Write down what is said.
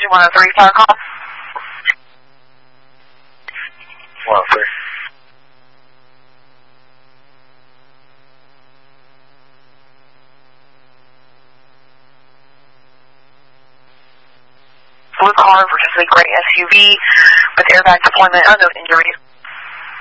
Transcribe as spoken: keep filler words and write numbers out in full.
Emergency one oh three, fire call. one oh three. Blue car versus a gray S U V with airbag deployment, unknown injuries.